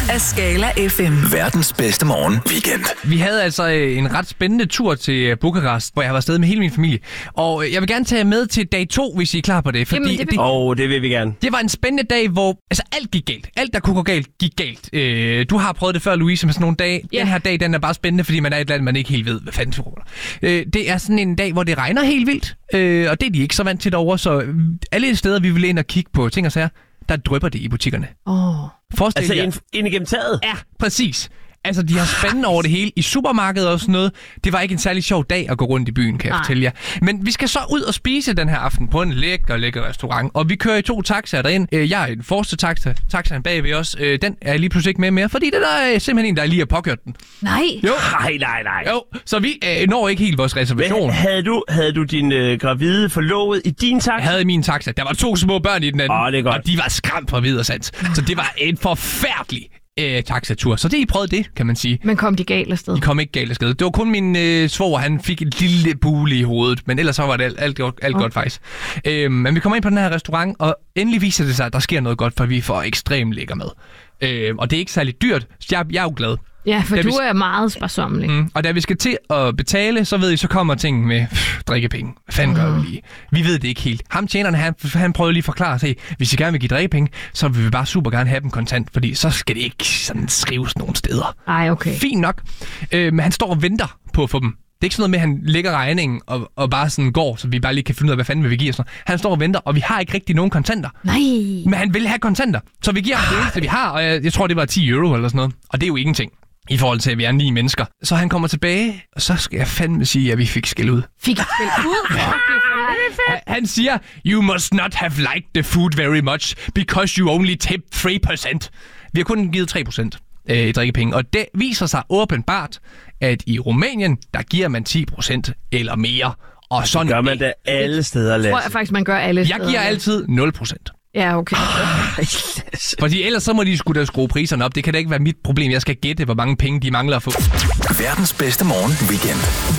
af Skala FM. Verdens bedste morgen weekend. Vi havde altså en ret spændende tur til Bukarest, hvor jeg var afsted med hele min familie. Og jeg vil gerne tage jer med til dag 2, hvis I er klar på det. Fordi det vil vi gerne. Det var en spændende dag, hvor alt gik galt. Alt, der kunne gå galt, gik galt. Du har prøvet det før, Louise, med sådan nogle dage. Den her dag, den er bare spændende, fordi man er et land, man ikke helt ved, hvad fanden foregår. Det er sådan en dag, hvor det regner helt vildt. Og det er de ikke så vant til derovre. Så alle steder, vi vil ind og kigge på ting og sager, der drypper det i butikkerne. Altså ind igennem taget? Ja, præcis. Altså, de har spændende over det hele i supermarkedet og sådan noget. Det var ikke en særlig sjov dag at gå rundt i byen, kan jeg fortælle jer. Men vi skal så ud og spise den her aften på en lækker restaurant. Og vi kører i 2 taxaer derind. Jeg er i den forreste taxa. Taxaen bagved os. Den er jeg lige pludselig ikke med mere, fordi det der er simpelthen en, der lige har påkørt den. Nej. Jo. Nej. Jo, så vi når ikke helt vores reservation. Men havde du din gravide forlovet i din taxa? Jeg havde i min taxa. Der var 2 små børn i den anden. Det er godt. Og de var skræmt fra vid og sans. Så det var en forfærdelig taxatur. Så det I prøvede det, kan man sige. Men kom de galt afsted? De kom ikke galt afsted. Det var kun min svoger, han fik et lille bule i hovedet, men ellers så var det alt godt faktisk. Men vi kommer ind på den her restaurant, og endelig viser det sig, at der sker noget godt, for vi får ekstremt lækker mad. Og det er ikke særlig dyrt, så jeg er jo glad. Ja, for du er meget sparsommelig. Og da vi skal til at betale, så ved I, så kommer ting med drikkepenge. Hvad fanden gør vi lige? Vi ved det ikke helt. Ham tjeneren, han prøvede lige at forklare sig, hvis I gerne vil give drikkepenge, så vil vi bare super gerne have dem kontant, fordi så skal det ikke sådan skrives nogen steder. Ej, okay. Fint nok. Men han står og venter på at få dem. Det er ikke sådan noget med, at han lægger regningen og bare sådan går, så vi bare lige kan finde ud af, hvad fanden vil vi give os. Han står og venter, og vi har ikke rigtig nogen kontanter. Nej. Men han vil have kontanter, så vi giver ham det eneste, vi har, og jeg tror, det var 10 euro eller sådan noget. Og det er jo ingenting i forhold til, at vi er 9 mennesker. Så han kommer tilbage, og så skal jeg fandme sige, at vi fik skæld ud. Fik skæld ud? Han siger, you must not have liked the food very much, because you only tipped 3%. Vi har kun givet 3% i drikkepenge, og det viser sig åbenbart, at i Rumænien, der giver man 10% eller mere. Og sådan gør man det alle steder, Lasse. Tror jeg faktisk, man gør alle steder. Jeg giver altid 0%. Ja, okay. Fordi ellers så må de sgu da skrue priserne op. Det kan da ikke være mit problem. Jeg skal gætte, hvor mange penge de mangler at få. Verdens bedste morgen weekend.